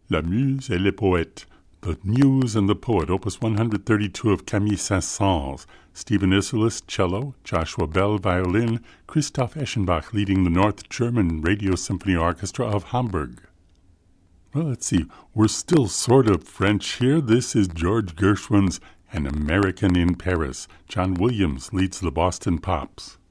La Muse et le Poète, The Muse and the Poet, Opus 132 of Camille Saint-Saëns, Stephen Isserlis, cello, Joshua Bell, violin, Christoph Eschenbach leading the North German Radio Symphony Orchestra of Hamburg. Well, let's see, we're still sort of French here. This is George Gershwin's An American in Paris. John Williams leads the Boston Pops.